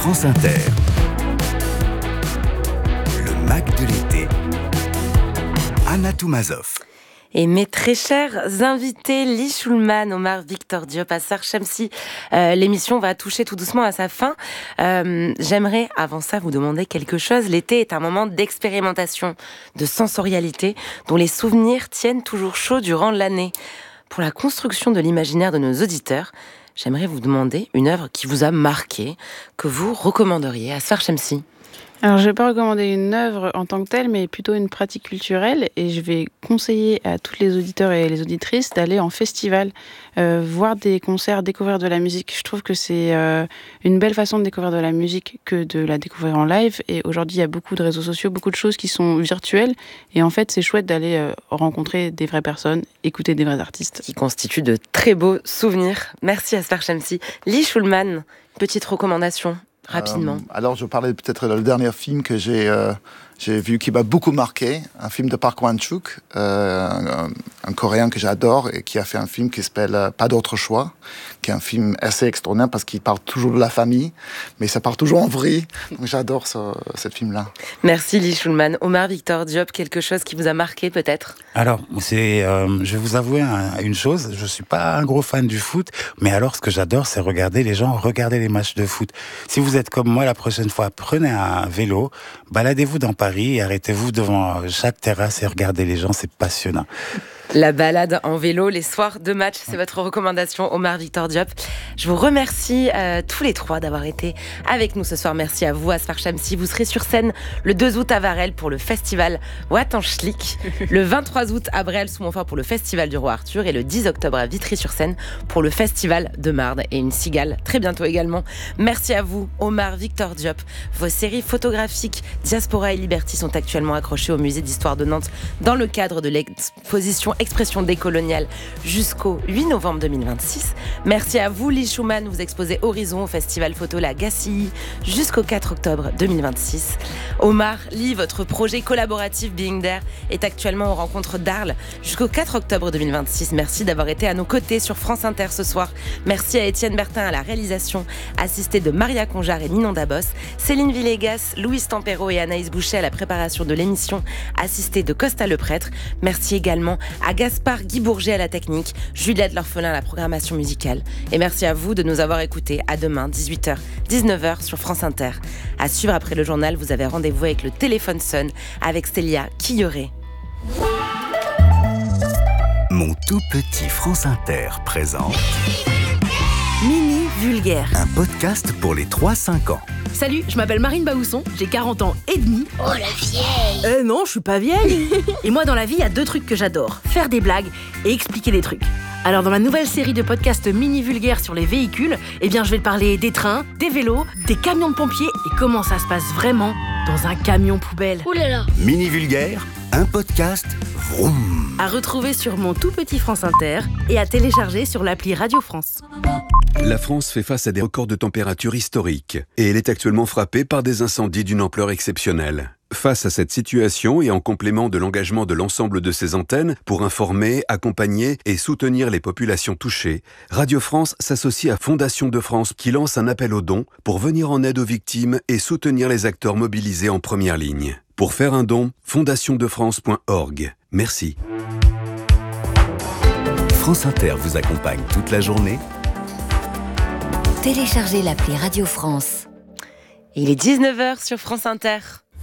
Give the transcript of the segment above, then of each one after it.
France Inter. Le Mac de l'été. Anna Toumazov. Et mes très chers invités, Lee Schulman, Omar Victor Diop, Assar Chemsi, l'émission va toucher tout doucement à sa fin. J'aimerais, avant ça, vous demander quelque chose. L'été est un moment d'expérimentation, de sensorialité, dont les souvenirs tiennent toujours chaud durant l'année. Pour la construction de l'imaginaire de nos auditeurs, j'aimerais vous demander une œuvre qui vous a marqué, que vous recommanderiez. Assar Chemsi. Alors, je ne vais pas recommander une œuvre en tant que telle, mais plutôt une pratique culturelle. Et je vais conseiller à tous les auditeurs et les auditrices d'aller en festival, voir des concerts, découvrir de la musique. Je trouve que c'est une belle façon de découvrir de la musique que de la découvrir en live. Et aujourd'hui, il y a beaucoup de réseaux sociaux, beaucoup de choses qui sont virtuelles. Et en fait, c'est chouette d'aller rencontrer des vraies personnes, écouter des vrais artistes. Qui constituent de très beaux souvenirs. Merci Assar Chemsi. Lee Schulman, petite recommandation. Rapidement. Alors, je parlais peut-être du dernier film que j'ai vu qui m'a beaucoup marqué, un film de Park Chan-wook, un Coréen que j'adore et qui a fait un film qui s'appelle Pas d'autre choix, qui est un film assez extraordinaire parce qu'il parle toujours de la famille, mais ça part toujours en vrille. Donc j'adore ce film-là. Merci Lee Schulman. Omar Victor Diop, quelque chose qui vous a marqué peut-être ? Alors, je vais vous avouer une chose, je suis pas un gros fan du foot, mais alors ce que j'adore, c'est regarder les gens regarder les matchs de foot. Si vous êtes comme moi, la prochaine fois, prenez un vélo, baladez-vous dans Paris et arrêtez-vous devant chaque terrasse et regardez les gens, c'est passionnant. La balade en vélo, les soirs de match, c'est votre recommandation, Omar Victor Diop. Je vous remercie tous les trois d'avoir été avec nous ce soir. Merci à vous, Assar Chemsi. Vous serez sur scène le 2 août à Varel pour le festival Wattenschlick, le 23 août à Bréal-sous-Montfort pour le festival du Roi Arthur et le 10 octobre à Vitry-sur-Seine pour le festival de Marne et une cigale très bientôt également. Merci à vous, Omar Victor Diop. Vos séries photographiques Diaspora et Liberty sont actuellement accrochées au musée d'histoire de Nantes dans le cadre de l'exposition Expression décoloniale jusqu'au 8 novembre 2026. Merci à vous, Lee Schulman. Vous exposez Horizon au festival photo La Gacilly jusqu'au 4 octobre 2026. Omar, Lee, votre projet collaboratif Being There est actuellement aux rencontres d'Arles jusqu'au 4 octobre 2026. Merci d'avoir été à nos côtés sur France Inter ce soir. Merci à Étienne Bertin à la réalisation, assisté de Maria Conjar et Ninon Dabos, Céline Villegas, Louise Tempero et Anaïs Boucher à la préparation de l'émission, assistée de Costa Le Prêtre. Merci également à Gaspard Guy Bourget à la technique, Juliette L'Orphelin à la programmation musicale. Et merci à vous de nous avoir écoutés. À demain, 18h, 19h sur France Inter. À suivre après le journal, vous avez rendez-vous avec le téléphone sonne avec Célia Quilleré. Mon tout petit France Inter présente Mini Vulgaire, un podcast pour les 3-5 ans. Salut, je m'appelle Marine Baousson, j'ai 40 ans et demi. Oh la vieille! Non, je suis pas vieille. Et moi dans la vie, il y a 2 trucs que j'adore, faire des blagues et expliquer des trucs. Alors dans ma nouvelle série de podcasts mini vulgaires sur les véhicules, je vais te parler des trains, des vélos, des camions de pompiers et comment ça se passe vraiment dans un camion poubelle. Ouh là là! Mini Vulgaire, un podcast vroom. À retrouver sur mon tout petit France Inter et à télécharger sur l'appli Radio France. La France fait face à des records de température historiques et elle est actuellement frappée par des incendies d'une ampleur exceptionnelle. Face à cette situation et en complément de l'engagement de l'ensemble de ses antennes pour informer, accompagner et soutenir les populations touchées, Radio France s'associe à Fondation de France qui lance un appel aux dons pour venir en aide aux victimes et soutenir les acteurs mobilisés en première ligne. Pour faire un don, fondationdefrance.org. Merci. France Inter vous accompagne toute la journée. Téléchargez l'appli Radio France. Il est 19h sur France Inter.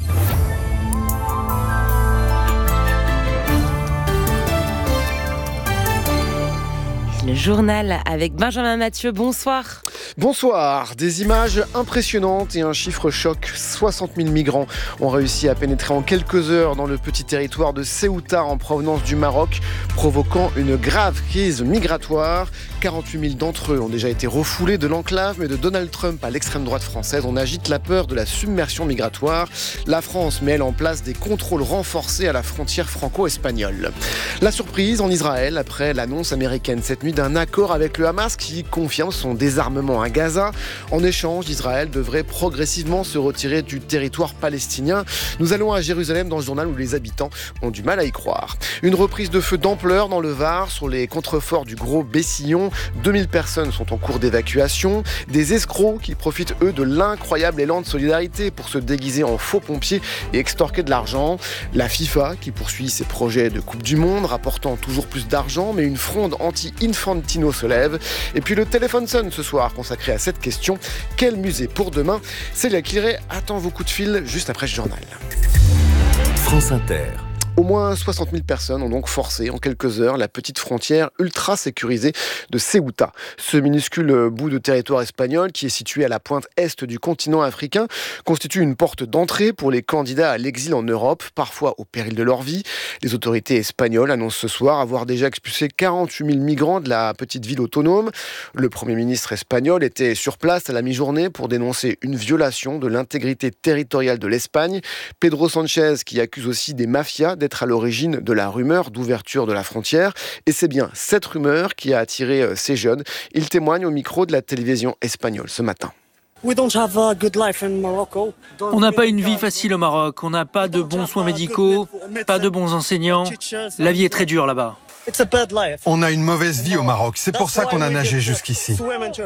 Le journal avec Benjamin Mathieu, bonsoir. Bonsoir, des images impressionnantes et un chiffre choc. 60 000 migrants ont réussi à pénétrer en quelques heures dans le petit territoire de Ceuta en provenance du Maroc, provoquant une grave crise migratoire. 48 000 d'entre eux ont déjà été refoulés de l'enclave, mais de Donald Trump à l'extrême droite française, on agite la peur de la submersion migratoire. La France met elle en place des contrôles renforcés à la frontière franco-espagnole. La surprise en Israël après l'annonce américaine cette nuit celui d'un accord avec le Hamas qui confirme son désarmement à Gaza. En échange, Israël devrait progressivement se retirer du territoire palestinien. Nous allons à Jérusalem dans ce journal où les habitants ont du mal à y croire. Une reprise de feu d'ampleur dans le Var sur les contreforts du Gros Bessillon. 2000 personnes sont en cours d'évacuation. Des escrocs qui profitent, eux, de l'incroyable élan de solidarité pour se déguiser en faux pompiers et extorquer de l'argent. La FIFA qui poursuit ses projets de Coupe du Monde, rapportant toujours plus d'argent, mais une fronde anti-Infantino se lève. Et puis le téléphone sonne ce soir, consacré à cette question. Quel musée pour demain? Célia Clairet attend vos coups de fil juste après ce journal. France Inter. Au moins 60 000 personnes ont donc forcé en quelques heures la petite frontière ultra sécurisée de Ceuta. Ce minuscule bout de territoire espagnol qui est situé à la pointe est du continent africain constitue une porte d'entrée pour les candidats à l'exil en Europe, parfois au péril de leur vie. Les autorités espagnoles annoncent ce soir avoir déjà expulsé 48 000 migrants de la petite ville autonome. Le Premier ministre espagnol était sur place à la mi-journée pour dénoncer une violation de l'intégrité territoriale de l'Espagne. Pedro Sánchez qui accuse aussi des mafias d'être à l'origine de la rumeur d'ouverture de la frontière. Et c'est bien cette rumeur qui a attiré ces jeunes. Il témoigne au micro de la télévision espagnole ce matin. On n'a pas une vie facile au Maroc. On n'a pas de bons soins médicaux, pas de bons enseignants. La vie est très dure là-bas. On a une mauvaise vie au Maroc, c'est pour ça qu'on a nagé jusqu'ici.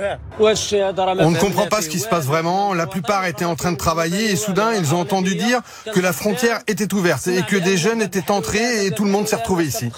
On ne comprend pas ce qui se passe vraiment, la plupart étaient en train de travailler et soudain ils ont entendu dire que la frontière était ouverte et que des jeunes étaient entrés et tout le monde s'est retrouvé ici.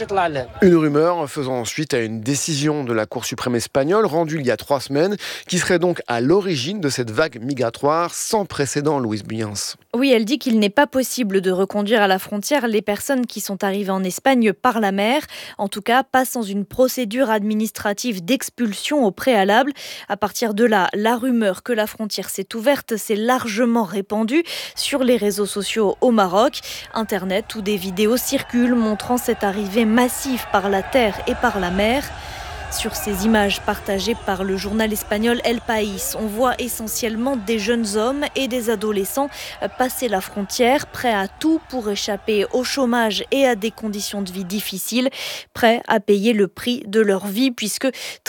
Une rumeur faisant suite à une décision de la Cour suprême espagnole rendue il y a 3 semaines, qui serait donc à l'origine de cette vague migratoire sans précédent, Louise Buyens. Oui, elle dit qu'il n'est pas possible de reconduire à la frontière les personnes qui sont arrivées en Espagne par la mer. En tout cas, pas sans une procédure administrative d'expulsion au préalable. À partir de là, la rumeur que la frontière s'est ouverte s'est largement répandue sur les réseaux sociaux au Maroc. Internet où des vidéos circulent montrant cette arrivée massive par la terre et par la mer. Sur ces images partagées par le journal espagnol El País, on voit essentiellement des jeunes hommes et des adolescents passer la frontière, prêts à tout pour échapper au chômage et à des conditions de vie difficiles, prêts à payer le prix de leur vie puisque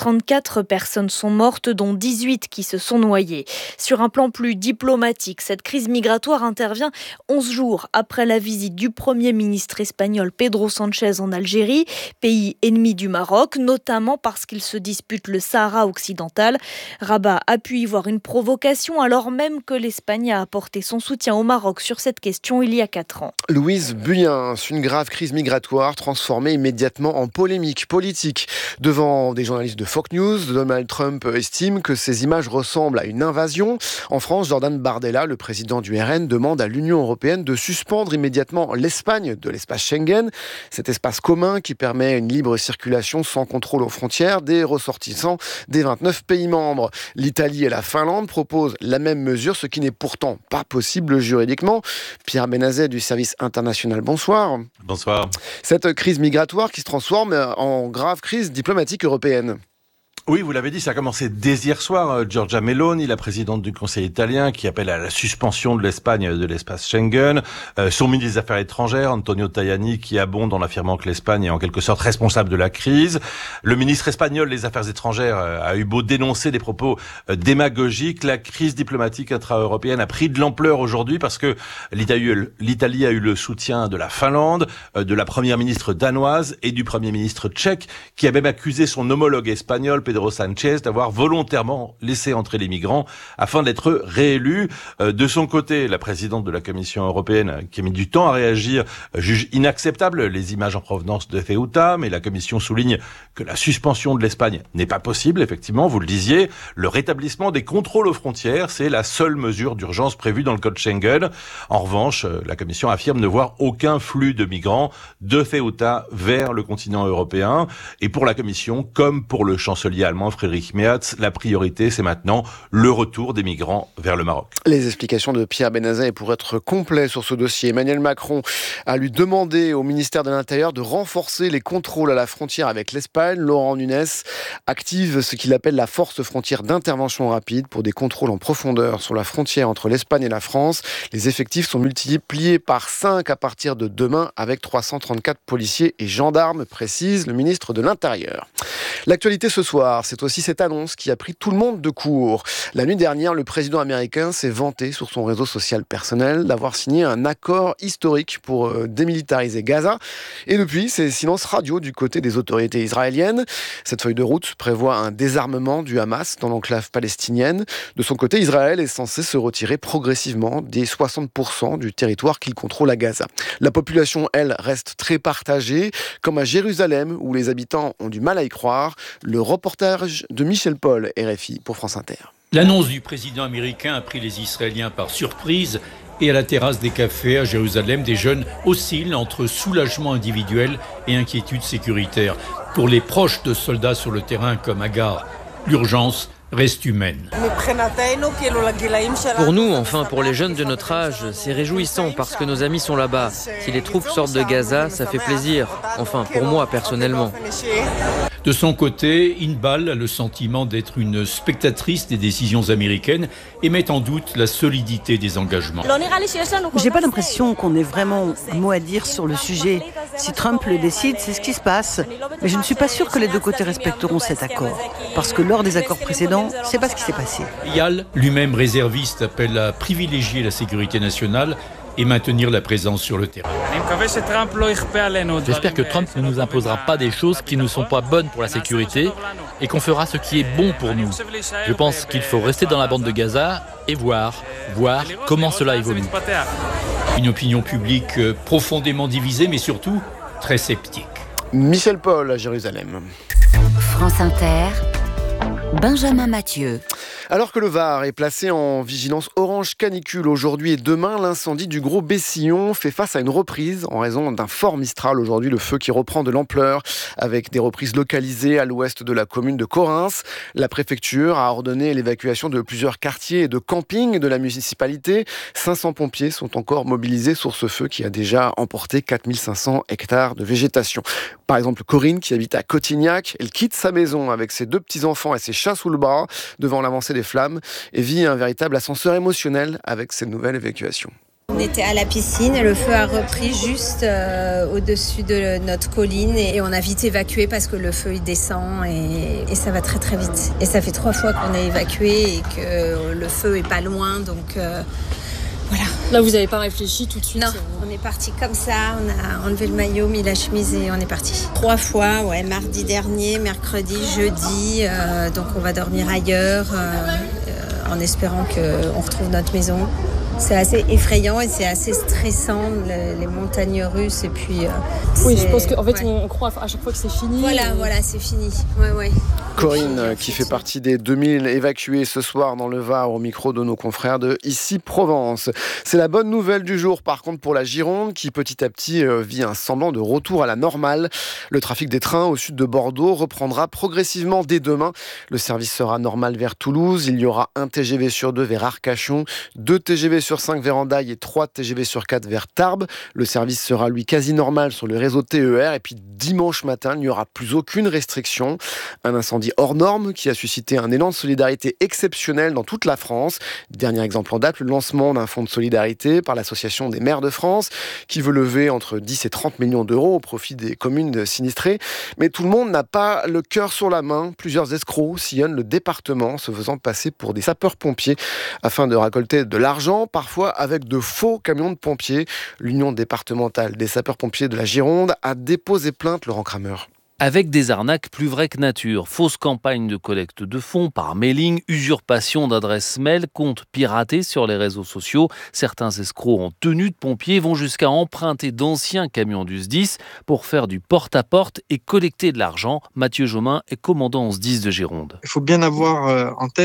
34 personnes sont mortes, dont 18 qui se sont noyées. Sur un plan plus diplomatique, cette crise migratoire intervient 11 jours après la visite du Premier ministre espagnol Pedro Sánchez en Algérie, pays ennemi du Maroc, notamment parce qu'ils se disputent le Sahara occidental. Rabat a pu y voir une provocation alors même que l'Espagne a apporté son soutien au Maroc sur cette question il y a 4 ans. Louise Buyens, une grave crise migratoire transformée immédiatement en polémique politique. Devant des journalistes de Fox News, Donald Trump estime que ces images ressemblent à une invasion. En France, Jordan Bardella, le président du RN, demande à l'Union européenne de suspendre immédiatement l'Espagne de l'espace Schengen, cet espace commun qui permet une libre circulation sans contrôle aux frontières des ressortissants des 29 pays membres. L'Italie et la Finlande proposent la même mesure, ce qui n'est pourtant pas possible juridiquement. Pierre Benazet du service international, bonsoir. Bonsoir. Cette crise migratoire qui se transforme en grave crise diplomatique européenne. Oui, vous l'avez dit, ça a commencé dès hier soir. Giorgia Meloni, la présidente du Conseil italien, qui appelle à la suspension de l'Espagne de l'espace Schengen. Son ministre des Affaires étrangères, Antonio Tajani, qui abonde en affirmant que l'Espagne est en quelque sorte responsable de la crise. Le ministre espagnol des Affaires étrangères a eu beau dénoncer des propos démagogiques. La crise diplomatique intra-européenne a pris de l'ampleur aujourd'hui parce que l'Italie a eu le soutien de la Finlande, de la première ministre danoise et du premier ministre tchèque, qui a même accusé son homologue espagnol, Pedro Sánchez, d'avoir volontairement laissé entrer les migrants afin d'être réélu. De son côté, la présidente de la Commission européenne, qui a mis du temps à réagir, juge inacceptable les images en provenance de Ceuta, mais la Commission souligne que la suspension de l'Espagne n'est pas possible, effectivement, vous le disiez. Le rétablissement des contrôles aux frontières, c'est la seule mesure d'urgence prévue dans le code Schengen. En revanche, la Commission affirme ne voir aucun flux de migrants de Ceuta vers le continent européen. Et pour la Commission, comme pour le chancelier chancelier allemand Friedrich Merz. La priorité, c'est maintenant le retour des migrants vers le Maroc. Les explications de Pierre Benazet. Et pour être complet sur ce dossier, Emmanuel Macron a lui demandé au ministère de l'Intérieur de renforcer les contrôles à la frontière avec l'Espagne. Laurent Nunez active ce qu'il appelle la force frontière d'intervention rapide pour des contrôles en profondeur sur la frontière entre l'Espagne et la France. Les effectifs sont multipliés par 5 à partir de demain avec 334 policiers et gendarmes, précise le ministre de l'Intérieur. L'actualité ce soir, c'est aussi cette annonce qui a pris tout le monde de court. La nuit dernière, le président américain s'est vanté sur son réseau social personnel d'avoir signé un accord historique pour démilitariser Gaza. Et depuis, c'est silence radio du côté des autorités israéliennes. Cette feuille de route prévoit un désarmement du Hamas dans l'enclave palestinienne. De son côté, Israël est censé se retirer progressivement des 60% du territoire qu'il contrôle à Gaza. La population, elle, reste très partagée, comme à Jérusalem, où les habitants ont du mal à y croire. Le reportage de Michel Paul, RFI, pour France Inter. L'annonce du président américain a pris les Israéliens par surprise. Et à la terrasse des cafés à Jérusalem, des jeunes oscillent entre soulagement individuel et inquiétude sécuritaire. Pour les proches de soldats sur le terrain comme Agar, l'urgence reste humaine. Pour nous, enfin pour les jeunes de notre âge, c'est réjouissant parce que nos amis sont là-bas. Si les troupes sortent de Gaza, ça fait plaisir. Enfin, pour moi personnellement. De son côté, Inbal a le sentiment d'être une spectatrice des décisions américaines et met en doute la solidité des engagements. J'ai pas l'impression qu'on ait vraiment un mot à dire sur le sujet. Si Trump le décide, c'est ce qui se passe. Mais je ne suis pas sûre que les deux côtés respecteront cet accord. Parce que lors des accords précédents, c'est pas ce qui s'est passé. Yal, lui-même réserviste, appelle à privilégier la sécurité nationale et maintenir la présence sur le terrain. J'espère que Trump ne nous imposera pas des choses qui ne sont pas bonnes pour la sécurité et qu'on fera ce qui est bon pour nous. Je pense qu'il faut rester dans la bande de Gaza et voir comment cela évolue. Une opinion publique profondément divisée, mais surtout très sceptique. Michel Paul à Jérusalem. France Inter, Benjamin Mathieu. Alors que le Var est placé en vigilance orange canicule aujourd'hui et demain, l'incendie du Gros Bessillon fait face à une reprise en raison d'un fort Mistral aujourd'hui, le feu qui reprend de l'ampleur avec des reprises localisées à l'ouest de la commune de Correns. La préfecture a ordonné l'évacuation de plusieurs quartiers et de campings de la municipalité. 500 pompiers sont encore mobilisés sur ce feu qui a déjà emporté 4500 hectares de végétation. Par exemple, Corinne, qui habite à Cotignac, elle quitte sa maison avec ses 2 petits-enfants et ses chats sous le bras devant l'avancée des flammes et vit un véritable ascenseur émotionnel avec cette nouvelle évacuation. On était à la piscine et le feu a repris juste au-dessus de notre colline et on a vite évacué parce que le feu il descend et ça va très très vite. Et ça fait 3 fois qu'on a évacué et que le feu est pas loin, donc voilà. Là vous n'avez pas réfléchi tout de suite? Non, on est parti comme ça, on a enlevé le maillot, mis la chemise et on est parti. 3 fois, mardi dernier, mercredi, jeudi, donc on va dormir ailleurs en espérant qu'on retrouve notre maison. C'est assez effrayant et c'est assez stressant, les montagnes russes et puis... oui, je pense qu'en fait on croit à chaque fois que c'est fini. Voilà, c'est fini. Ouais. Corinne, qui fait partie des 2000 évacués ce soir dans le Var au micro de nos confrères de Ici Provence. C'est la bonne nouvelle du jour par contre pour la Gironde qui petit à petit vit un semblant de retour à la normale. Le trafic des trains au sud de Bordeaux reprendra progressivement dès demain. Le service sera normal vers Toulouse. Il y aura 1 TGV sur 2 vers Arcachon, 2 TGV sur 5 vers Hendaye et 3 TGV sur 4 vers Tarbes. Le service sera lui quasi normal sur le réseau TER et puis dimanche matin, il n'y aura plus aucune restriction. Un incendie hors norme qui a suscité un élan de solidarité exceptionnel dans toute la France. Dernier exemple en date, le lancement d'un fonds de solidarité par l'Association des maires de France qui veut lever entre 10 et 30 millions d'euros au profit des communes sinistrées. Mais tout le monde n'a pas le cœur sur la main. Plusieurs escrocs sillonnent le département se faisant passer pour des sapeurs-pompiers afin de récolter de l'argent, parfois avec de faux camions de pompiers. L'Union départementale des sapeurs-pompiers de la Gironde a déposé plainte, Laurent Kramer. Avec des arnaques plus vraies que nature, fausses campagnes de collecte de fonds par mailing, usurpation d'adresses mail, comptes piratés sur les réseaux sociaux. Certains escrocs en tenue de pompiers vont jusqu'à emprunter d'anciens camions du SDIS pour faire du porte-à-porte et collecter de l'argent. Mathieu Jomain est commandant en SDIS de Gironde. Il faut bien avoir en tête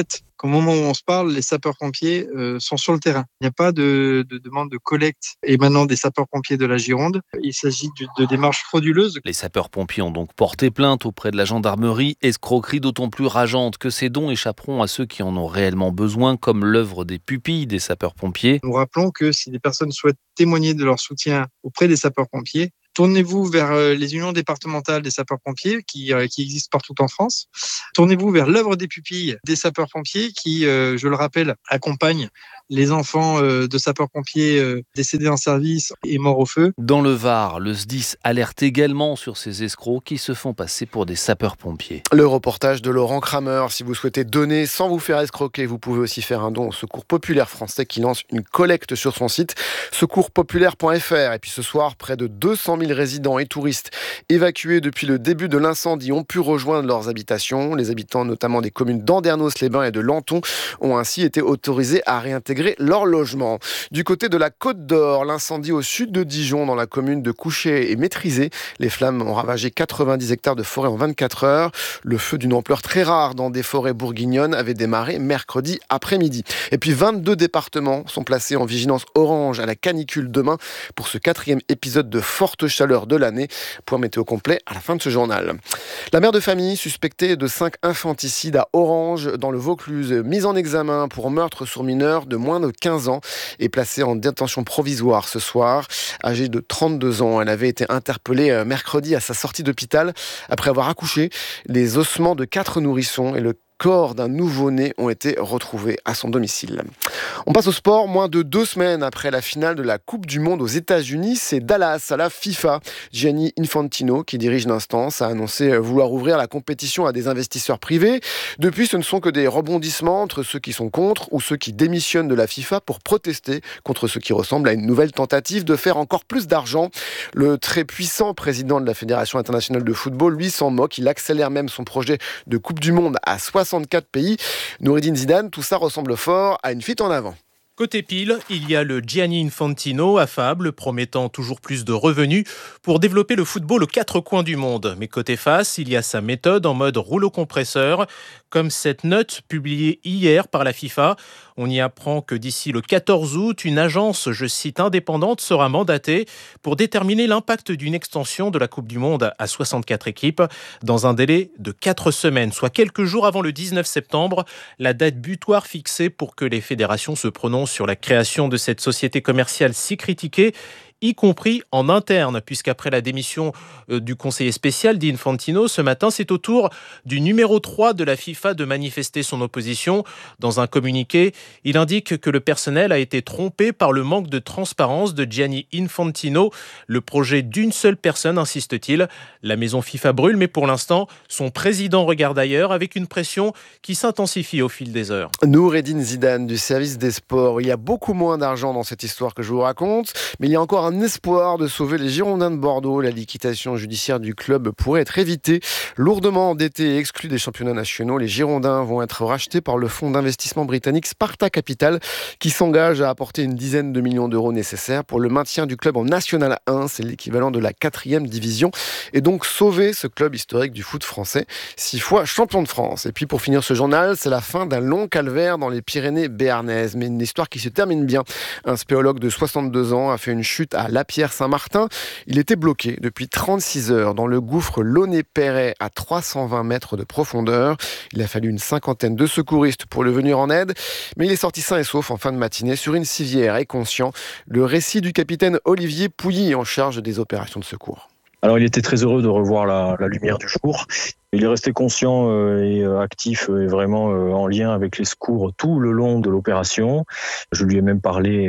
Au moment où on se parle, les sapeurs-pompiers sont sur le terrain. Il n'y a pas de demande de collecte émanant des sapeurs-pompiers de la Gironde. Il s'agit de démarches frauduleuses. Les sapeurs-pompiers ont donc porté plainte auprès de la gendarmerie. Escroquerie d'autant plus rageante que ces dons échapperont à ceux qui en ont réellement besoin, comme l'œuvre des pupilles des sapeurs-pompiers. Nous rappelons que si des personnes souhaitent témoigner de leur soutien auprès des sapeurs-pompiers, tournez-vous vers les unions départementales des sapeurs-pompiers qui existent partout en France. Tournez-vous vers l'œuvre des pupilles des sapeurs-pompiers qui, je le rappelle, accompagnent les enfants de sapeurs-pompiers décédés en service et morts au feu. Dans le Var, le SDIS alerte également sur ces escrocs qui se font passer pour des sapeurs-pompiers. Le reportage de Laurent Kramer. Si vous souhaitez donner sans vous faire escroquer, vous pouvez aussi faire un don au Secours Populaire Français qui lance une collecte sur son site secourspopulaire.fr. Et puis ce soir, près de 200 000 résidents et touristes évacués depuis le début de l'incendie ont pu rejoindre leurs habitations. Les habitants notamment des communes d'Andernos-les-Bains et de Lanton ont ainsi été autorisés à réintégrer leur logement. Du côté de la Côte d'Or, l'incendie au sud de Dijon, dans la commune de Couchet, est maîtrisé. Les flammes ont ravagé 90 hectares de forêt en 24 heures. Le feu d'une ampleur très rare dans des forêts bourguignonnes avait démarré mercredi après-midi. Et puis 22 départements sont placés en vigilance orange à la canicule demain pour ce 4e épisode de forte chaleur de l'année. Point météo complet à la fin de ce journal. La mère de famille suspectée de 5 infanticides à Orange dans le Vaucluse, mise en examen pour meurtre sur mineur de moins de 15 ans, est placée en détention provisoire ce soir. Âgée de 32 ans, elle avait été interpellée mercredi à sa sortie d'hôpital après avoir accouché. Les ossements de 4 nourrissons et le corps d'un nouveau-né ont été retrouvés à son domicile. On passe au sport. Moins de 2 semaines après la finale de la Coupe du Monde aux États-Unis, c'est Dallas à la FIFA. Gianni Infantino, qui dirige l'instance, a annoncé vouloir ouvrir la compétition à des investisseurs privés. Depuis, ce ne sont que des rebondissements entre ceux qui sont contre ou ceux qui démissionnent de la FIFA pour protester contre ce qui ressemble à une nouvelle tentative de faire encore plus d'argent. Le très puissant président de la Fédération internationale de football, lui, s'en moque. Il accélère même son projet de Coupe du Monde à 64 pays. Noureddine Zidane, tout ça ressemble fort à une fuite en avant. Côté pile, il y a le Gianni Infantino, affable, promettant toujours plus de revenus pour développer le football aux 4 coins du monde. Mais côté face, il y a sa méthode en mode rouleau compresseur, comme cette note publiée hier par la FIFA. On y apprend que d'ici le 14 août, une agence, je cite, indépendante sera mandatée pour déterminer l'impact d'une extension de la Coupe du Monde à 64 équipes dans un délai de 4 semaines, soit quelques jours avant le 19 septembre, la date butoir fixée pour que les fédérations se prononcent sur la création de cette société commerciale si critiquée, y compris en interne, puisqu'après la démission du conseiller spécial d'Infantino, ce matin, c'est au tour du numéro 3 de la FIFA de manifester son opposition. Dans un communiqué, il indique que le personnel a été trompé par le manque de transparence de Gianni Infantino. Le projet d'une seule personne, insiste-t-il. La maison FIFA brûle, mais pour l'instant, son président regarde ailleurs avec une pression qui s'intensifie au fil des heures. Noureddine Zidane du service des sports. Il y a beaucoup moins d'argent dans cette histoire que je vous raconte, mais il y a encore un espoir de sauver les Girondins de Bordeaux. La liquidation judiciaire du club pourrait être évitée. Lourdement endettés et exclus des championnats nationaux, les Girondins vont être rachetés par le fonds d'investissement britannique Sparta Capital, qui s'engage à apporter une dizaine de millions d'euros nécessaires pour le maintien du club en National 1, c'est l'équivalent de la 4e division, et donc sauver ce club historique du foot français, 6 fois champion de France. Et puis pour finir ce journal, c'est la fin d'un long calvaire dans les Pyrénées béarnaises, mais une histoire qui se termine bien. Un spéologue de 62 ans a fait une chute à Lapierre-Saint-Martin. Il était bloqué depuis 36 heures dans le gouffre Launay-Perret à 320 mètres de profondeur. Il a fallu une 50aine de secouristes pour le venir en aide, mais il est sorti sain et sauf en fin de matinée sur une civière et conscient. Le récit du capitaine Olivier Pouilly en charge des opérations de secours. Alors il était très heureux de revoir la lumière du jour. Il est resté conscient et actif et vraiment en lien avec les secours tout le long de l'opération. Je lui ai même parlé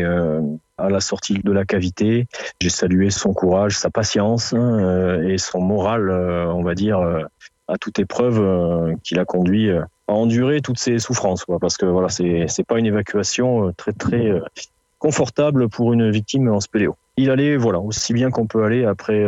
à la sortie de la cavité. J'ai salué son courage, sa patience et son moral, on va dire, à toute épreuve qui l'a conduit à endurer toutes ces souffrances, quoi, parce que voilà, c'est pas une évacuation très confortable pour une victime en spéléo. Il allait aussi bien qu'on peut aller après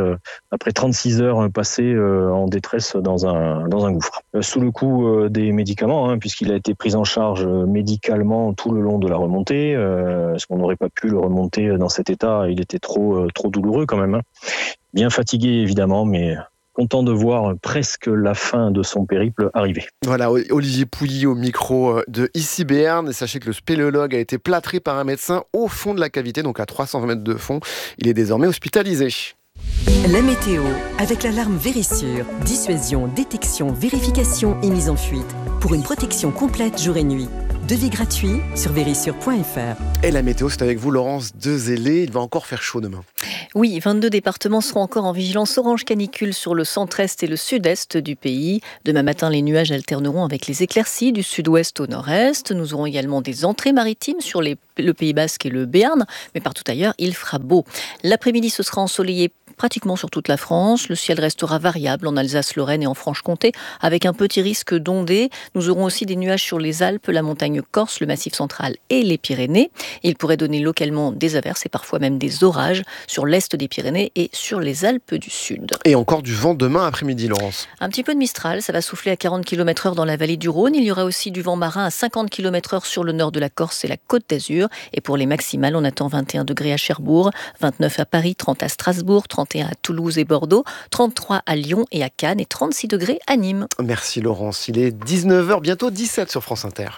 36 heures passées en détresse dans un gouffre. Sous le coup des médicaments, puisqu'il a été pris en charge médicalement tout le long de la remontée, parce qu'on n'aurait pas pu le remonter dans cet état, il était trop douloureux quand même. Bien fatigué évidemment, mais content de voir presque la fin de son périple arriver. Voilà, Olivier Pouilly au micro de Ici Béarn. Et sachez que le spéléologue a été plâtré par un médecin au fond de la cavité, donc à 320 mètres de fond. Il est désormais hospitalisé. La météo, avec l'alarme Vérissure. Dissuasion, détection, vérification et mise en fuite. Pour une protection complète jour et nuit. Devis gratuit sur vérissure.fr. Et la météo, c'est avec vous, Laurence Dezellé. Il va encore faire chaud demain. Oui, 22 départements seront encore en vigilance orange canicule sur le centre-est et le sud-est du pays. Demain matin, les nuages alterneront avec les éclaircies du sud-ouest au nord-est. Nous aurons également des entrées maritimes sur le Pays Basque et le Béarn, mais partout ailleurs, il fera beau. L'après-midi, ce sera ensoleillé pratiquement sur toute la France. Le ciel restera variable en Alsace-Lorraine et en Franche-Comté, avec un petit risque d'ondées. Nous aurons aussi des nuages sur les Alpes, la montagne corse, le Massif central et les Pyrénées. Il pourrait donner localement des averses et parfois même des orages sur l'est des Pyrénées et sur les Alpes du Sud. Et encore du vent demain après-midi, Laurence. Un petit peu de Mistral, ça va souffler à 40 km/h dans la vallée du Rhône. Il y aura aussi du vent marin à 50 km/h sur le nord de la Corse et la Côte d'Azur. Et pour les maximales, on attend 21 degrés à Cherbourg, 29 à Paris, 30 à Strasbourg, 31 à Toulouse et Bordeaux, 33 à Lyon et à Cannes et 36 degrés à Nîmes. Merci Laurence, il est 19h, bientôt 17 sur France Inter.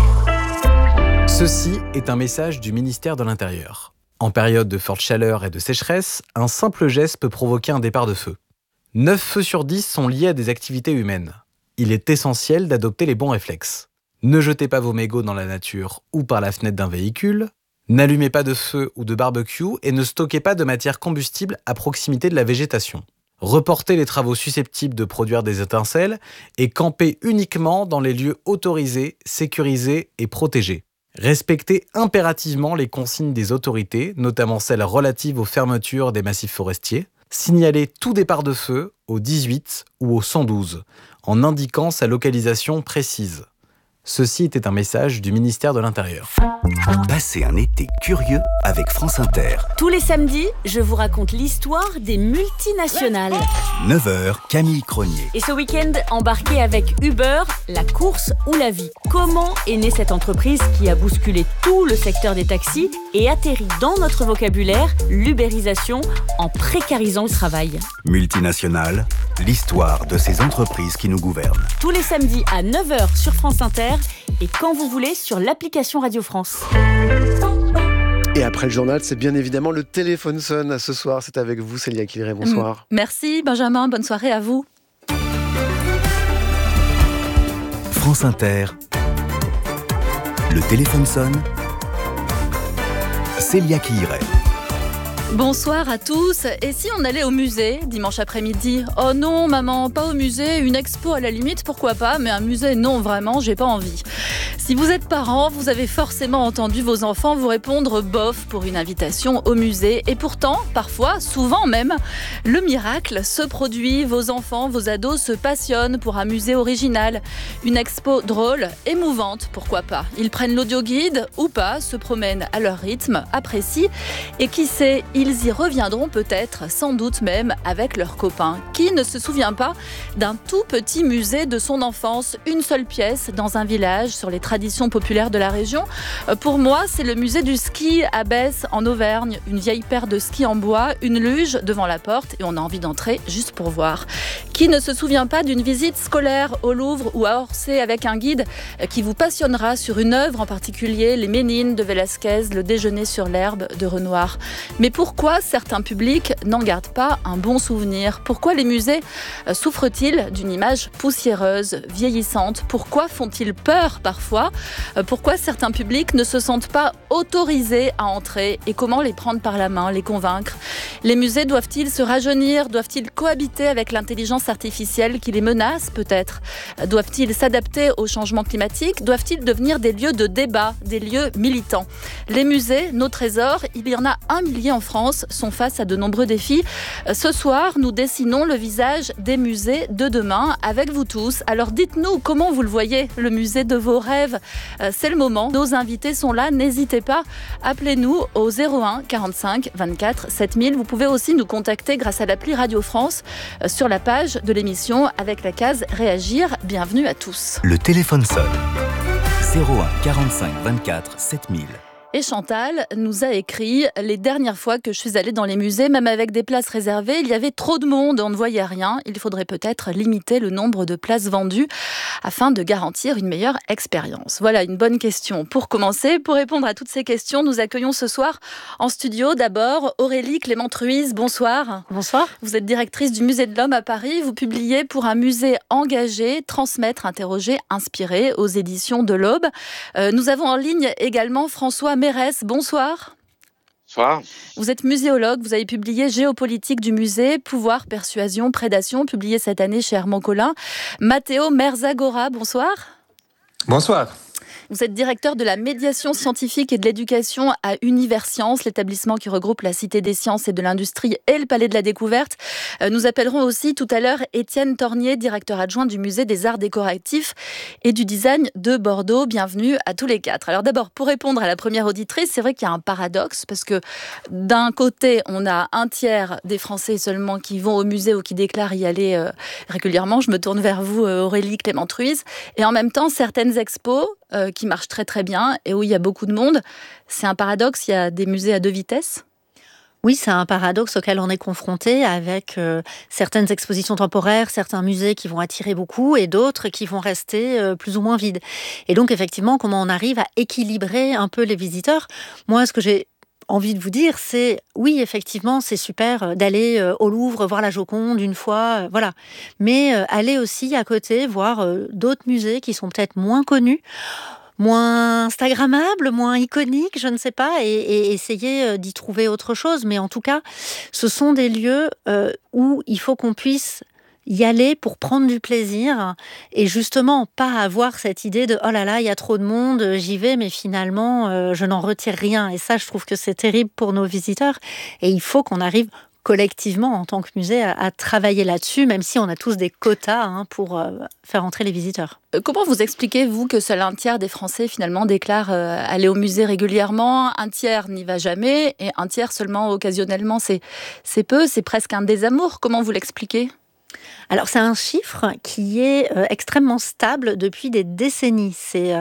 Ceci est un message du ministère de l'Intérieur. En période de forte chaleur et de sécheresse, un simple geste peut provoquer un départ de feu. 9 feux sur 10 sont liés à des activités humaines. Il est essentiel d'adopter les bons réflexes. Ne jetez pas vos mégots dans la nature ou par la fenêtre d'un véhicule. N'allumez pas de feu ou de barbecue et ne stockez pas de matière combustible à proximité de la végétation. Reportez les travaux susceptibles de produire des étincelles et campez uniquement dans les lieux autorisés, sécurisés et protégés. Respectez impérativement les consignes des autorités, notamment celles relatives aux fermetures des massifs forestiers. Signalez tout départ de feu au 18 ou au 112, en indiquant sa localisation précise. Ceci était un message du ministère de l'Intérieur. Passez un été curieux avec France Inter. Tous les samedis, je vous raconte l'histoire des multinationales. 9h, Camille Cronier. Et ce week-end, embarqué avec Uber, la course ou la vie. Comment est née cette entreprise qui a bousculé tout le secteur des taxis et atterrit dans notre vocabulaire l'ubérisation en précarisant le travail. Multinationales, l'histoire de ces entreprises qui nous gouvernent. Tous les samedis à 9h sur France Inter et quand vous voulez sur l'application Radio France. Et après le journal, c'est bien évidemment le téléphone sonne. Ce soir, c'est avec vous, Célia Kilray. Bonsoir. Merci Benjamin, bonne soirée à vous. France Inter. Le téléphone sonne. Célia Kilray. Bonsoir à tous. Et si on allait au musée dimanche après-midi ? Oh non, maman, pas au musée. Une expo à la limite, pourquoi pas ? Mais un musée, non, vraiment, j'ai pas envie. Si vous êtes parent, vous avez forcément entendu vos enfants vous répondre bof pour une invitation au musée. Et pourtant, parfois, souvent même, le miracle se produit. Vos enfants, vos ados se passionnent pour un musée original. Une expo drôle, émouvante, pourquoi pas. Ils prennent l'audioguide ou pas, se promènent à leur rythme, apprécient. Et qui sait, ils y reviendront peut-être, sans doute même, avec leurs copains. Qui ne se souvient pas d'un tout petit musée de son enfance, une seule pièce dans un village sur les traditions populaires de la région ? Pour moi, c'est le musée du ski à Besse en Auvergne. Une vieille paire de skis en bois, une luge devant la porte et on a envie d'entrer juste pour voir. Qui ne se souvient pas d'une visite scolaire au Louvre ou à Orsay avec un guide qui vous passionnera sur une œuvre en particulier, les Ménines de Velázquez, le déjeuner sur l'herbe de Renoir. Mais pourquoi certains publics n'en gardent pas un bon souvenir ? Pourquoi les musées souffrent-ils d'une image poussiéreuse, vieillissante ? Pourquoi font-ils peur parfois ? Pourquoi certains publics ne se sentent pas autorisés à entrer ? Et comment les prendre par la main, les convaincre ? Les musées doivent-ils se rajeunir ? Doivent-ils cohabiter avec l'intelligence artificielle qui les menace peut-être ? Doivent-ils s'adapter au changement climatique ? Doivent-ils devenir des lieux de débat, des lieux militants ? Les musées, nos trésors, il y en a 1 millier en France, sont face à de nombreux défis. Ce soir, nous dessinons le visage des musées de demain avec vous tous. Alors dites-nous comment vous le voyez, le musée de vos rêves. C'est le moment. Nos invités sont là. N'hésitez pas. Appelez-nous au 01 45 24 7000. Vous pouvez aussi nous contacter grâce à l'appli Radio France sur la page de l'émission avec la case Réagir. Bienvenue à tous. Le téléphone sonne. 01 45 24 7000. Et Chantal nous a écrit « Les dernières fois que je suis allée dans les musées, même avec des places réservées, il y avait trop de monde, on ne voyait rien. Il faudrait peut-être limiter le nombre de places vendues afin de garantir une meilleure expérience. » Voilà une bonne question pour commencer. Pour répondre à toutes ces questions, nous accueillons ce soir en studio d'abord Aurélie Clément-Truise. Bonsoir. Bonsoir. Vous êtes directrice du Musée de l'Homme à Paris. Vous publiez pour un musée engagé, transmettre, interroger, inspirer aux éditions de l'Aube. Nous avons en ligne également François Mérès, bonsoir. Bonsoir. Vous êtes muséologue, vous avez publié Géopolitique du musée, Pouvoir, Persuasion, Prédation, publié cette année chez Hermann Collin. Matteo Merzagora, bonsoir. Bonsoir. Vous êtes directeur de la médiation scientifique et de l'éducation à Universcience, l'établissement qui regroupe la Cité des sciences et de l'industrie et le Palais de la Découverte. Nous appellerons aussi tout à l'heure Étienne Tornier, directeur adjoint du Musée des Arts Décoratifs et du Design de Bordeaux. Bienvenue à tous les quatre. Alors d'abord, pour répondre à la première auditrice, c'est vrai qu'il y a un paradoxe parce que d'un côté, on a un tiers des Français seulement qui vont au musée ou qui déclarent y aller régulièrement. Je me tourne vers vous, Aurélie Clément-Truise. Et en même temps, certaines expos qui marchent très très bien et où il y a beaucoup de monde. C'est un paradoxe, il y a des musées à deux vitesses. Oui, c'est un paradoxe auquel on est confronté avec certaines expositions temporaires, certains musées qui vont attirer beaucoup et d'autres qui vont rester plus ou moins vides. Et donc effectivement, comment on arrive à équilibrer un peu les visiteurs ? Moi, ce que j'ai envie de vous dire, c'est oui, effectivement, c'est super d'aller au Louvre, voir la Joconde une fois, voilà. Mais aller aussi à côté, voir d'autres musées qui sont peut-être moins connus, moins instagrammables, moins iconiques, je ne sais pas, et essayer d'y trouver autre chose. Mais en tout cas, ce sont des lieux où il faut qu'on puisse y aller pour prendre du plaisir et justement pas avoir cette idée de « oh là là, il y a trop de monde, j'y vais, mais finalement, je n'en retire rien ». Et ça, je trouve que c'est terrible pour nos visiteurs. Et il faut qu'on arrive collectivement, en tant que musée, à travailler là-dessus, même si on a tous des quotas pour faire entrer les visiteurs. Comment vous expliquez, vous, que seul un tiers des Français, finalement, déclarent aller au musée régulièrement, un tiers n'y va jamais, et un tiers seulement occasionnellement? C'est peu, c'est presque un désamour. Comment vous l'expliquez ? Alors, c'est un chiffre qui est extrêmement stable depuis des décennies.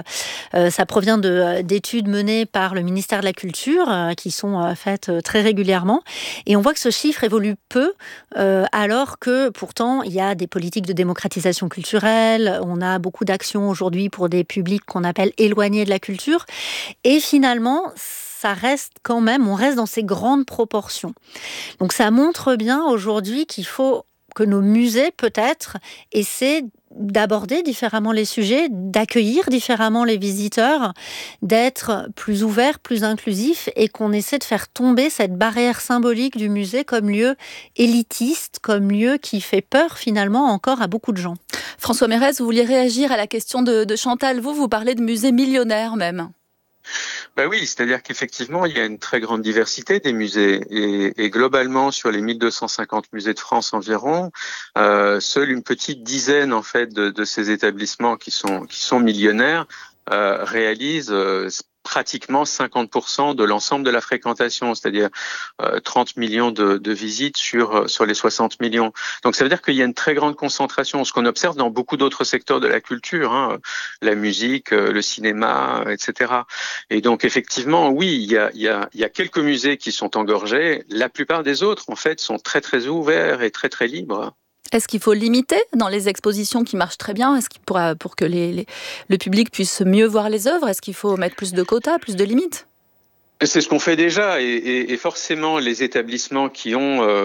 Ça provient d'études menées par le ministère de la Culture, qui sont faites très régulièrement. Et on voit que ce chiffre évolue peu, alors que pourtant, il y a des politiques de démocratisation culturelle, on a beaucoup d'actions aujourd'hui pour des publics qu'on appelle éloignés de la culture. Et finalement, ça reste quand même, on reste dans ces grandes proportions. Donc, ça montre bien aujourd'hui qu'il faut que nos musées, peut-être, essaient d'aborder différemment les sujets, d'accueillir différemment les visiteurs, d'être plus ouverts, plus inclusifs, et qu'on essaie de faire tomber cette barrière symbolique du musée comme lieu élitiste, comme lieu qui fait peur finalement encore à beaucoup de gens. François Mérès, vous vouliez réagir à la question de Chantal. Vous parlez de musées millionnaires même. Ben oui, c'est-à-dire qu'effectivement, il y a une très grande diversité des musées et globalement, sur les 1250 musées de France environ, seule une petite dizaine en fait de ces établissements qui sont millionnaires réalisent pratiquement 50% de l'ensemble de la fréquentation, c'est-à-dire 30 millions de visites sur les 60 millions. Donc ça veut dire qu'il y a une très grande concentration, ce qu'on observe dans beaucoup d'autres secteurs de la culture, la musique, le cinéma, etc. Et donc effectivement, oui, il y a quelques musées qui sont engorgés. La plupart des autres, en fait, sont très très ouverts et très très libres. Est-ce qu'il faut limiter dans les expositions qui marchent très bien? Est-ce qu'il pour que le public puisse mieux voir les œuvres? Est-ce qu'il faut mettre plus de quotas, plus de limites? C'est ce qu'on fait déjà, et forcément les établissements qui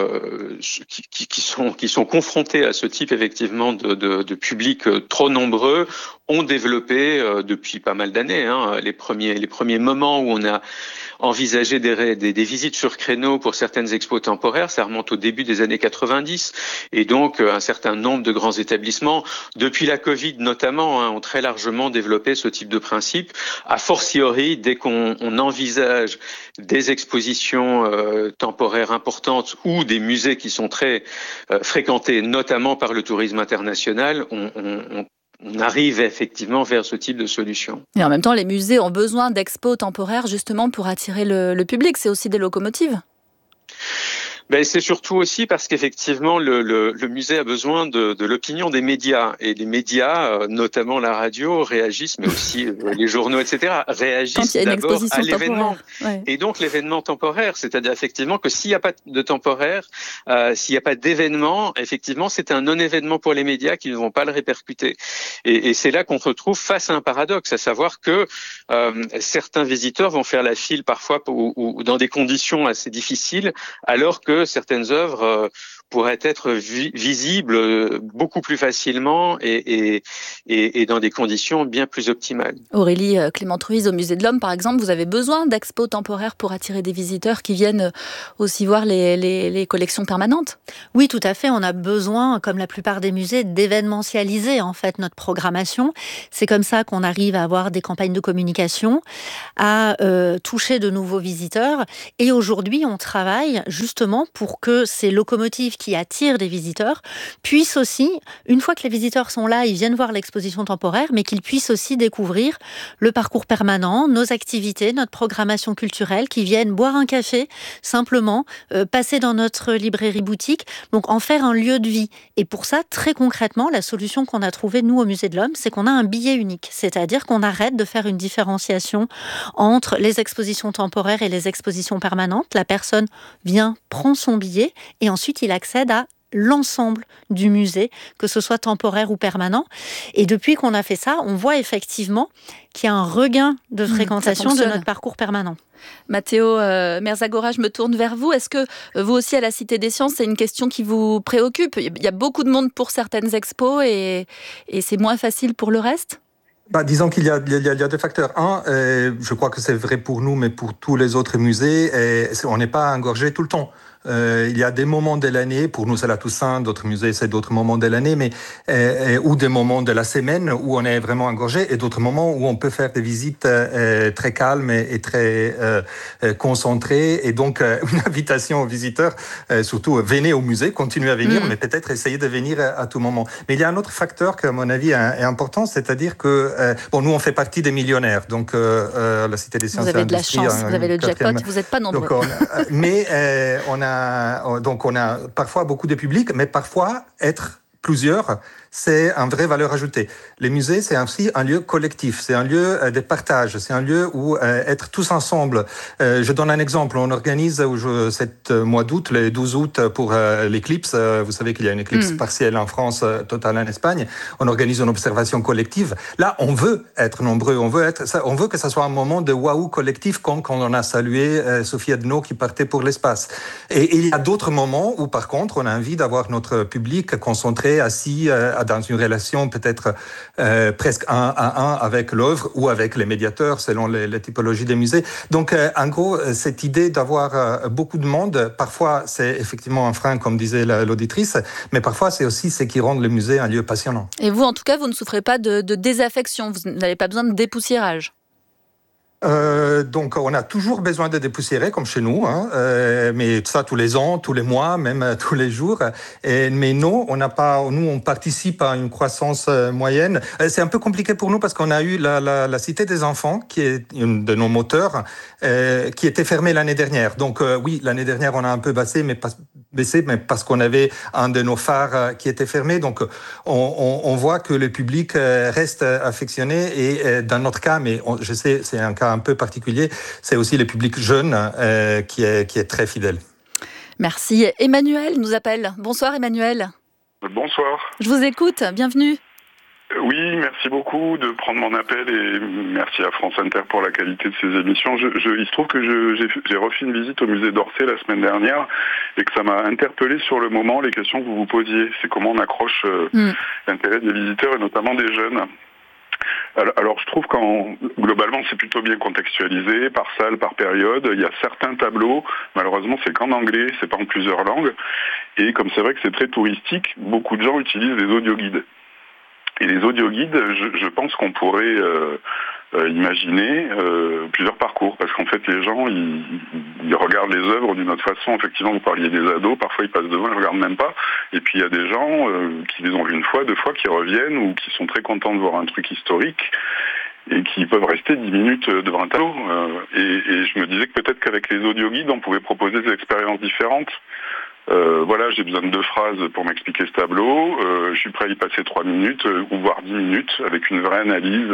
sont confrontés à ce type effectivement de public trop nombreux ont développé depuis pas mal d'années les premiers moments où on a envisagé des visites sur créneau pour certaines expos temporaires. Ça remonte au début des années 90, et donc un certain nombre de grands établissements, depuis la Covid notamment, ont très largement développé ce type de principe. A fortiori, dès qu'on envisage des expositions temporaires importantes ou des musées qui sont très fréquentés, notamment par le tourisme international, on arrive effectivement vers ce type de solution. Et en même temps, les musées ont besoin d'expos temporaires justement pour attirer le public. C'est aussi des locomotives. C'est surtout aussi parce qu'effectivement le musée a besoin de l'opinion des médias, et les médias, notamment la radio, réagissent, mais aussi les journaux, etc., réagissent d'abord à l'événement. Ouais. Et donc l'événement temporaire, c'est-à-dire effectivement que s'il n'y a pas de temporaire, s'il n'y a pas d'événement, effectivement c'est un non-événement pour les médias qui ne vont pas le répercuter. Et c'est là qu'on se retrouve face à un paradoxe, à savoir que certains visiteurs vont faire la file parfois ou dans des conditions assez difficiles, alors que certaines œuvres pourraient être visibles beaucoup plus facilement et dans des conditions bien plus optimales. Aurélie Clément-Truise, au Musée de l'Homme, par exemple, vous avez besoin d'expos temporaires pour attirer des visiteurs qui viennent aussi voir les collections permanentes ? Oui, tout à fait. On a besoin, comme la plupart des musées, d'événementialiser en fait notre programmation. C'est comme ça qu'on arrive à avoir des campagnes de communication, à toucher de nouveaux visiteurs. Et aujourd'hui, on travaille justement pour que ces locomotives qui attirent des visiteurs puissent aussi, une fois que les visiteurs sont là, ils viennent voir l'exposition temporaire, mais qu'ils puissent aussi découvrir le parcours permanent, nos activités, notre programmation culturelle, qu'ils viennent boire un café, simplement, passer dans notre librairie boutique, donc en faire un lieu de vie. Et pour ça, très concrètement, la solution qu'on a trouvée, nous, au Musée de l'Homme, c'est qu'on a un billet unique. C'est-à-dire qu'on arrête de faire une différenciation entre les expositions temporaires et les expositions permanentes. La personne vient, prend son billet et ensuite il accède à l'ensemble du musée, que ce soit temporaire ou permanent. Et depuis qu'on a fait ça, on voit effectivement qu'il y a un regain de fréquentation de notre parcours permanent. Matteo Merzagora, je me tourne vers vous. Est-ce que vous aussi, à la Cité des Sciences, c'est une question qui vous préoccupe ? Il y a beaucoup de monde pour certaines expos et c'est moins facile pour le reste ? Disons qu'il y a deux facteurs. Un, je crois que c'est vrai pour nous, mais pour tous les autres musées, on n'est pas engorgé tout le temps. Il y a des moments de l'année, pour nous c'est la Toussaint, d'autres musées c'est d'autres moments de l'année, mais ou des moments de la semaine où on est vraiment engorgé, et d'autres moments où on peut faire des visites très calmes et très concentrées. Et donc une invitation aux visiteurs, surtout venez au musée, continuez à venir, mais peut-être essayez de venir à tout moment. Mais il y a un autre facteur qui à mon avis est important, c'est-à-dire que nous on fait partie des millionnaires, donc la Cité des Sciences. Vous avez de la chance, vous avez le jackpot, vous n'êtes pas nombreux. Donc on a parfois beaucoup de public, mais parfois être plusieurs, c'est une vraie valeur ajoutée. Les musées, c'est aussi un lieu collectif, c'est un lieu de partage, c'est un lieu où être tous ensemble. Je donne un exemple, on organise cet mois d'août, le 12 août, pour l'éclipse. Vous savez qu'il y a une éclipse partielle en France, totale en Espagne. On organise une observation collective. Là, on veut être nombreux, on veut que ça soit un moment de waouh collectif, comme quand on a salué Sophie Adno qui partait pour l'espace. Et il y a d'autres moments où, par contre, on a envie d'avoir notre public concentré, assis, dans une relation peut-être presque un à un avec l'œuvre ou avec les médiateurs selon les typologies des musées. Donc en gros, cette idée d'avoir beaucoup de monde, parfois c'est effectivement un frein comme disait l'auditrice, mais parfois c'est aussi ce qui rend le musée un lieu passionnant. Et vous en tout cas, vous ne souffrez pas de désaffection, vous n'avez pas besoin de dépoussiérage? Donc on a toujours besoin de dépoussiérer comme chez nous, mais ça tous les ans, tous les mois, même tous les jours. Mais non, on participe à une croissance moyenne. C'est un peu compliqué pour nous parce qu'on a eu la Cité des Enfants, qui est une de nos moteurs, qui était fermée l'année dernière. Donc oui, l'année dernière on a un peu baissé, mais parce qu'on avait un de nos phares qui était fermé. Donc on voit que le public reste affectionné et dans notre cas, mais je sais c'est un cas un peu particulier, c'est aussi le public jeune qui est très fidèle. Merci. Emmanuel nous appelle. Bonsoir Emmanuel. Bonsoir. Je vous écoute, bienvenue. Oui, merci beaucoup de prendre mon appel et merci à France Inter pour la qualité de ces émissions. Il se trouve que j'ai refait une visite au musée d'Orsay la semaine dernière et que ça m'a interpellé sur le moment les questions que vous vous posiez. C'est comment on accroche l'intérêt des visiteurs et notamment des jeunes. Alors je trouve globalement c'est plutôt bien contextualisé, par salle, par période. Il y a certains tableaux, malheureusement c'est qu'en anglais, c'est pas en plusieurs langues. Et comme c'est vrai que c'est très touristique, beaucoup de gens utilisent des audioguides. Et les audioguides, je pense qu'on pourrait imaginer plusieurs parcours, parce qu'en fait les gens ils regardent les œuvres d'une autre façon. Effectivement, vous parliez des ados, parfois ils passent devant, ils ne regardent même pas. Et puis il y a des gens qui les ont vus une fois, deux fois, qui reviennent ou qui sont très contents de voir un truc historique. et qui peuvent rester 10 minutes devant un tableau. Et je me disais que peut-être qu'avec les audioguides, on pouvait proposer des expériences différentes. Voilà, j'ai besoin de 2 phrases pour m'expliquer ce tableau. Je suis prêt à y passer 3 minutes, ou voire 10 minutes, avec une vraie analyse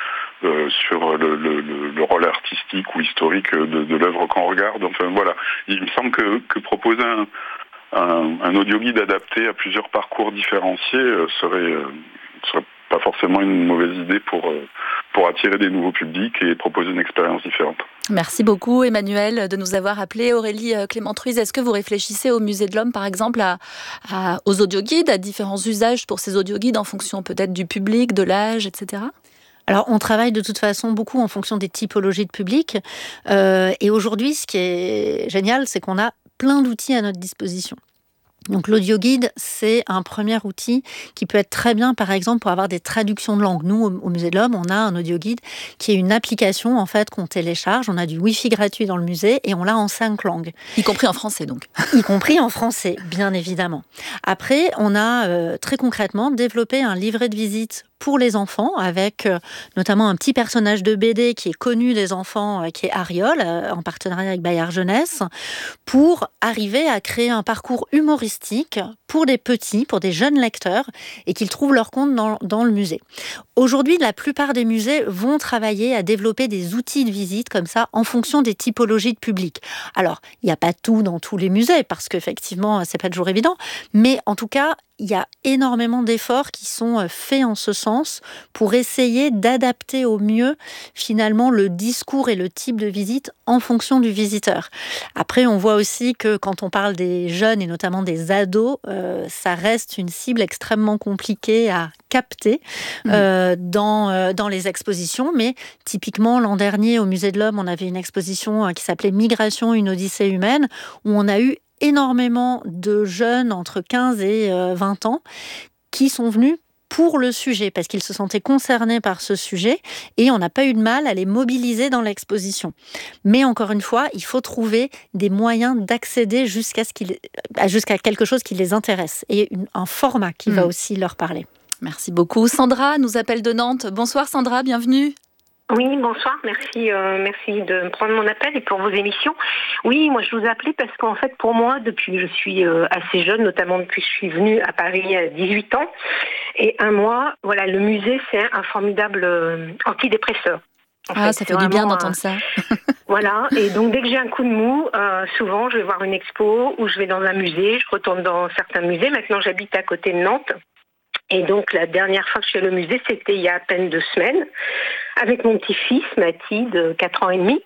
sur le rôle artistique ou historique de l'œuvre qu'on regarde. Enfin voilà, il me semble que proposer un audioguide adapté à plusieurs parcours différenciés serait pas forcément une mauvaise idée pour attirer des nouveaux publics et proposer une expérience différente. Merci beaucoup Emmanuel de nous avoir appelé. Aurélie Clément-Truise, est-ce que vous réfléchissez au Musée de l'Homme par exemple aux audioguides, à différents usages pour ces audioguides en fonction peut-être du public, de l'âge, etc. Alors, on travaille de toute façon beaucoup en fonction des typologies de public. Et aujourd'hui, ce qui est génial, c'est qu'on a plein d'outils à notre disposition. Donc l'audioguide, c'est un premier outil qui peut être très bien, par exemple, pour avoir des traductions de langue. Nous, au Musée de l'Homme, on a un audioguide qui est une application en fait qu'on télécharge. On a du Wi-Fi gratuit dans le musée et on l'a en 5 langues. Y compris en français, donc. Y compris en français, bien évidemment. Après, on a très concrètement développé un livret de visite pour les enfants, avec notamment un petit personnage de BD qui est connu des enfants, qui est Ariol, en partenariat avec Bayard Jeunesse, pour arriver à créer un parcours humoristique pour des petits, pour des jeunes lecteurs, et qu'ils trouvent leur compte dans le musée. Aujourd'hui, la plupart des musées vont travailler à développer des outils de visite comme ça, en fonction des typologies de public. Alors, il n'y a pas tout dans tous les musées, parce qu'effectivement, c'est pas toujours évident, mais en tout cas, il y a énormément d'efforts qui sont faits en ce sens pour essayer d'adapter au mieux finalement le discours et le type de visite en fonction du visiteur. Après, on voit aussi que quand on parle des jeunes et notamment des ados, ça reste une cible extrêmement compliquée à capter dans les expositions. Mais typiquement, l'an dernier, au Musée de l'Homme, on avait une exposition qui s'appelait « Migration, une odyssée humaine » où on a eu énormément de jeunes entre 15 et 20 ans qui sont venus pour le sujet, parce qu'ils se sentaient concernés par ce sujet, et on n'a pas eu de mal à les mobiliser dans l'exposition. Mais encore une fois, il faut trouver des moyens d'accéder jusqu'à quelque chose qui les intéresse, et un format qui va aussi leur parler. Merci beaucoup. Sandra nous appelle de Nantes. Bonsoir Sandra, bienvenue. Oui, bonsoir, merci de prendre mon appel et pour vos émissions. Oui, moi je vous appelais parce qu'en fait pour moi, depuis que je suis assez jeune, notamment depuis que je suis venue à Paris à 18 ans, et un mois, voilà, le musée c'est un formidable antidépresseur. Ça fait du bien d'entendre ça. Voilà, et donc dès que j'ai un coup de mou, souvent je vais voir une expo ou je vais dans un musée, je retourne dans certains musées. Maintenant j'habite à côté de Nantes. Et donc, la dernière fois que je suis allée au musée, c'était il y a à peine 2 semaines, avec mon petit-fils, Mathis, de 4 ans et demi.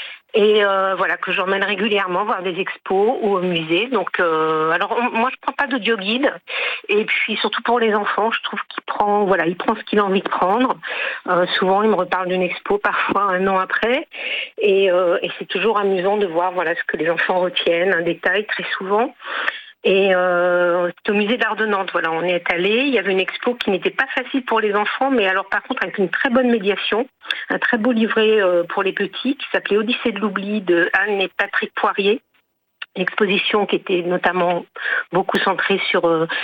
Et voilà, que j'emmène régulièrement voir des expos ou au musée. Donc, alors, moi, je prends pas d'audioguide. Et puis, surtout pour les enfants, je trouve qu'il prend ce qu'il a envie de prendre. Souvent, il me reparle d'une expo, parfois 1 an après. Et c'est toujours amusant de voir, ce que les enfants retiennent, un détail, très souvent. Et c'était au musée d'art de Nantes, on y est allé. Il y avait une expo qui n'était pas facile pour les enfants, mais alors par contre avec une très bonne médiation, un très beau livret pour les petits qui s'appelait Odyssée de l'oubli de Anne et Patrick Poirier. Exposition qui était notamment beaucoup centrée sur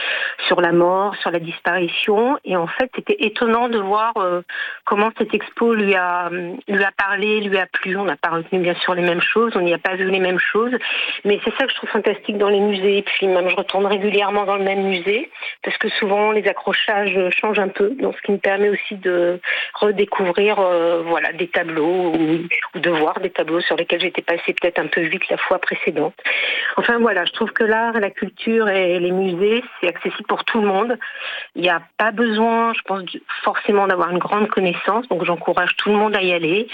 la mort, sur la disparition, et en fait c'était étonnant de voir comment cette expo lui a parlé, lui a plu. On n'a pas retenu bien sûr les mêmes choses, on n'y a pas vu les mêmes choses, mais c'est ça que je trouve fantastique dans les musées. Et puis même je retourne régulièrement dans le même musée parce que souvent les accrochages changent un peu, donc ce qui me permet aussi de redécouvrir des tableaux ou de voir des tableaux sur lesquels j'étais passée peut-être un peu vite la fois précédente. Enfin je trouve que l'art, la culture et les musées, c'est accessible pour tout le monde. Il n'y a pas besoin, je pense, forcément d'avoir une grande connaissance, donc j'encourage tout le monde à y aller,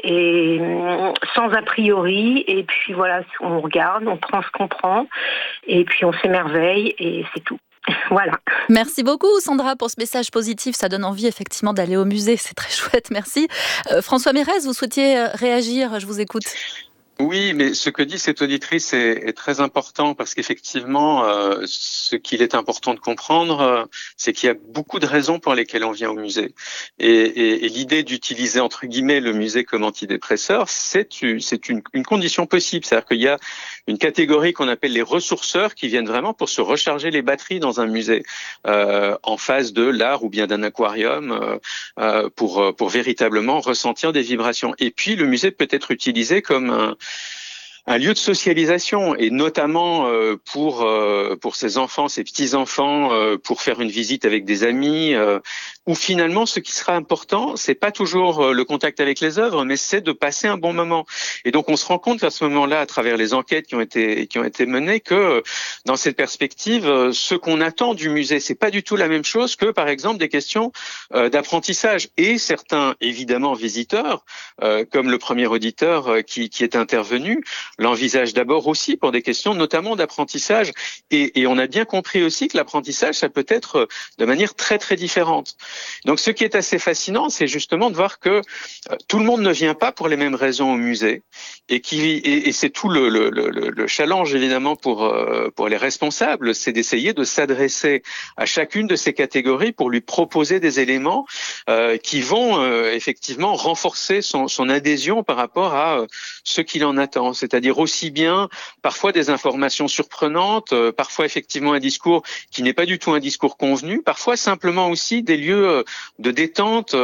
et sans a priori, et puis on regarde, on prend ce qu'on prend, et puis on s'émerveille, et c'est tout. Voilà. Merci beaucoup Sandra pour ce message positif, ça donne envie effectivement d'aller au musée, c'est très chouette, merci. François Mérez, vous souhaitiez réagir, je vous écoute. Oui, mais ce que dit cette auditrice est très important parce qu'effectivement, ce qu'il est important de comprendre, c'est qu'il y a beaucoup de raisons pour lesquelles on vient au musée. Et l'idée d'utiliser, entre guillemets, le musée comme antidépresseur, c'est une condition possible. C'est-à-dire qu'il y a une catégorie qu'on appelle les ressourceurs qui viennent vraiment pour se recharger les batteries dans un musée, en face de l'art ou bien d'un aquarium, pour véritablement ressentir des vibrations. Et puis, le musée peut être utilisé comme un lieu de socialisation, et notamment pour ses enfants, ses petits-enfants, pour faire une visite avec des amis, où finalement ce qui sera important, c'est pas toujours le contact avec les œuvres, mais c'est de passer un bon moment. Et donc on se rend compte à ce moment-là, à travers les enquêtes qui ont été menées, que dans cette perspective, ce qu'on attend du musée, c'est pas du tout la même chose que par exemple des questions d'apprentissage. Et certains, évidemment, visiteurs, comme le premier auditeur qui est intervenu, l'envisage d'abord aussi pour des questions notamment d'apprentissage. Et on a bien compris aussi que l'apprentissage, ça peut être de manière très très différente. Donc ce qui est assez fascinant, c'est justement de voir que tout le monde ne vient pas pour les mêmes raisons au musée, et c'est tout le challenge évidemment pour les responsables, c'est d'essayer de s'adresser à chacune de ces catégories pour lui proposer des éléments qui vont effectivement renforcer son adhésion par rapport à ce qu'il en attend, c'est-à-dire aussi bien parfois des informations surprenantes, parfois effectivement un discours qui n'est pas du tout un discours convenu, parfois simplement aussi des lieux de détente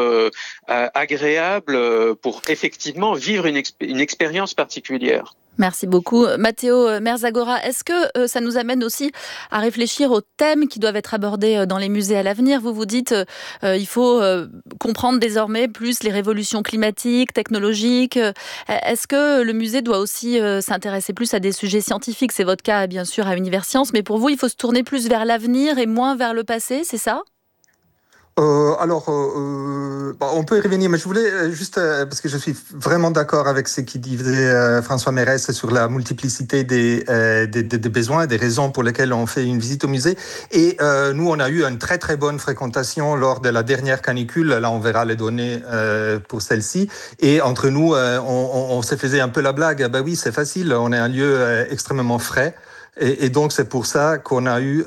agréables pour effectivement vivre une expérience particulière. Merci beaucoup. Matteo Merzagora, est-ce que ça nous amène aussi à réfléchir aux thèmes qui doivent être abordés dans les musées à l'avenir ? Vous dites il faut comprendre désormais plus les révolutions climatiques, technologiques. Est-ce que le musée doit aussi s'intéresser plus à des sujets scientifiques ? C'est votre cas, bien sûr, à Universcience, mais pour vous, il faut se tourner plus vers l'avenir et moins vers le passé, c'est ça ? On peut y revenir, mais je voulais juste, parce que je suis vraiment d'accord avec ce qu'il disait François Mérès sur la multiplicité des besoins et des raisons pour lesquelles on fait une visite au musée. Et nous, on a eu une très très bonne fréquentation lors de la dernière canicule. Là, on verra les données pour celle-ci. Et entre nous, on se faisait un peu la blague. Ah ben oui, c'est facile, on est un lieu extrêmement frais. Et donc, c'est pour ça qu'on a eu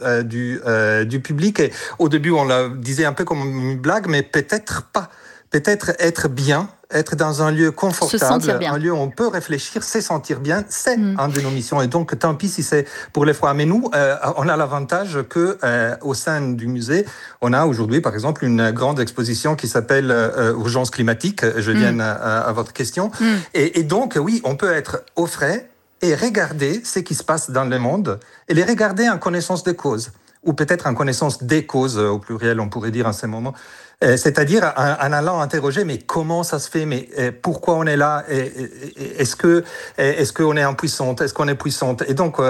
du public. Et au début, on la disait un peu comme une blague, mais peut-être pas. Peut-être être bien, être dans un lieu confortable, un lieu où on peut réfléchir, se sentir bien, c'est une de nos missions. Et donc, tant pis si c'est pour les fois. Mais nous, on a l'avantage que au sein du musée, on a aujourd'hui, par exemple, une grande exposition qui s'appelle Urgence climatique. Je viens à votre question. Et donc, oui, on peut être au frais et regarder ce qui se passe dans le monde et les regarder en connaissance des causes, ou peut-être en connaissance des causes, au pluriel, on pourrait dire en ce moment. C'est-à-dire en allant interroger, mais comment ça se fait, mais pourquoi on est là, est-ce qu'on est impuissante, est-ce qu'on est puissante. Et donc,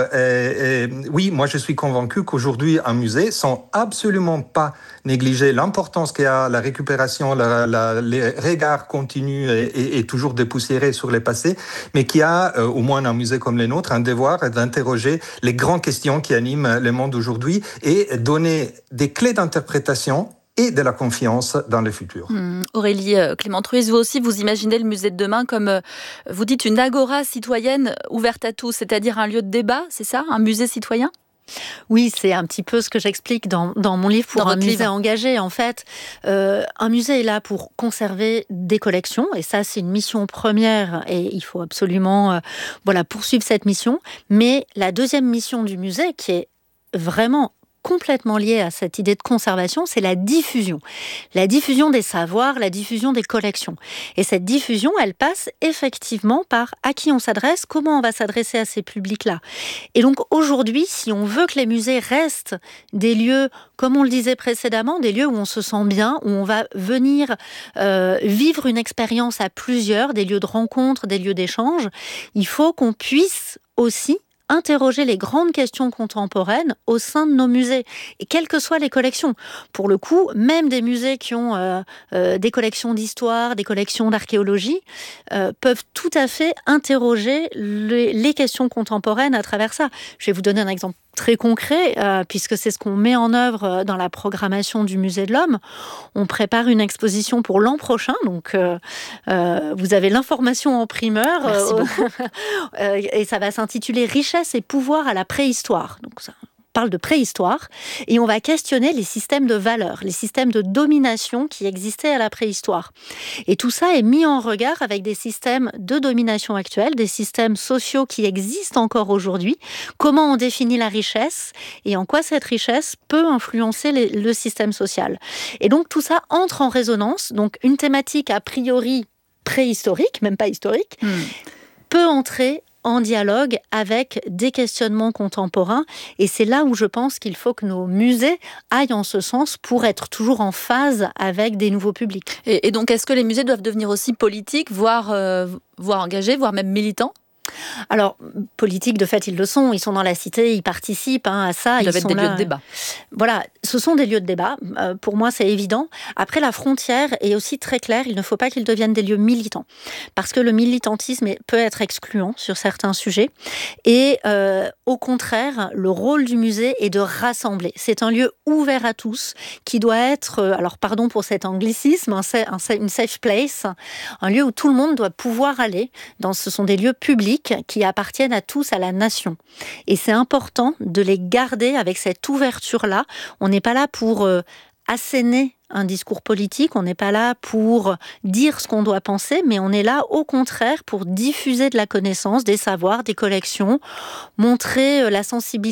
oui, moi je suis convaincu qu'aujourd'hui, un musée, sans absolument pas négliger l'importance qu'il y a la récupération, les regards continus et toujours dépoussiérés sur les passés, mais qu'il y a, au moins un musée comme les nôtres, un devoir d'interroger les grandes questions qui animent le monde aujourd'hui et donner des clés d'interprétation et de la confiance dans le futur. Aurélie Clément-Truys, vous aussi, vous imaginez le musée de demain comme, vous dites, une agora citoyenne ouverte à tous, c'est-à-dire un lieu de débat, c'est ça ? Un musée citoyen ? Oui, c'est un petit peu ce que j'explique dans mon livre pour un musée engagé. En fait, un musée est là pour conserver des collections, et ça, c'est une mission première, et il faut absolument poursuivre cette mission. Mais la deuxième mission du musée, qui est vraiment complètement liée à cette idée de conservation, c'est la diffusion. La diffusion des savoirs, la diffusion des collections. Et cette diffusion, elle passe effectivement par à qui on s'adresse, comment on va s'adresser à ces publics-là. Et donc aujourd'hui, si on veut que les musées restent des lieux, comme on le disait précédemment, des lieux où on se sent bien, où on va venir vivre une expérience à plusieurs, des lieux de rencontre, des lieux d'échange, il faut qu'on puisse aussi interroger les grandes questions contemporaines au sein de nos musées, et quelles que soient les collections. Pour le coup, même des musées qui ont des collections d'histoire, des collections d'archéologie, peuvent tout à fait interroger les questions contemporaines à travers ça. Je vais vous donner un exemple très concret, puisque c'est ce qu'on met en œuvre dans la programmation du Musée de l'Homme. On prépare une exposition pour l'an prochain, donc vous avez l'information en primeur. Merci beaucoup. Et ça va s'intituler « Richesse et pouvoir à la préhistoire ». Donc ça parle de préhistoire, et on va questionner les systèmes de valeurs, les systèmes de domination qui existaient à la préhistoire. Et tout ça est mis en regard avec des systèmes de domination actuels, des systèmes sociaux qui existent encore aujourd'hui, comment on définit la richesse et en quoi cette richesse peut influencer le système social. Et donc tout ça entre en résonance, donc une thématique a priori préhistorique, même pas historique, peut entrer en dialogue avec des questionnements contemporains. Et c'est là où je pense qu'il faut que nos musées aillent en ce sens pour être toujours en phase avec des nouveaux publics. Et donc, est-ce que les musées doivent devenir aussi politiques, voire engagés, voire même militants ? Alors, politiques, de fait, ils le sont. Ils sont dans la cité, ils participent à ça. Ils doivent être des lieux de débat. Voilà, ce sont des lieux de débat. Pour moi, c'est évident. Après, la frontière est aussi très claire. Il ne faut pas qu'ils deviennent des lieux militants. Parce que le militantisme peut être excluant sur certains sujets. Et au contraire, le rôle du musée est de rassembler. C'est un lieu ouvert à tous qui doit être, alors pardon pour cet anglicisme, une safe place, un lieu où tout le monde doit pouvoir aller. Ce sont des lieux publics qui appartiennent à tous, à la nation. Et c'est important de les garder avec cette ouverture-là. On n'est pas là pour asséner un discours politique, on n'est pas là pour dire ce qu'on doit penser, mais on est là au contraire pour diffuser de la connaissance, des savoirs, des collections, montrer la sensibilité